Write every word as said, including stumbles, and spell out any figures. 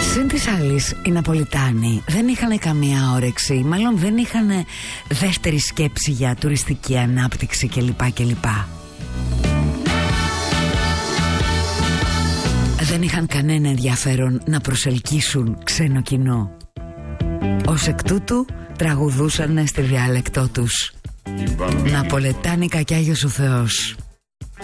Συν της άλλης, οι Ναπολιτάνοι δεν είχαν καμία όρεξη, μάλλον δεν είχαν δεύτερη σκέψη για τουριστική ανάπτυξη κλπ. κλπ. Δεν είχαν κανένα ενδιαφέρον να προσελκύσουν ξένο κοινό. Ως εκ τούτου τραγουδούσαν στη διάλεκτό τους. Ναπολετάνικα κι Άγιος ο Θεός.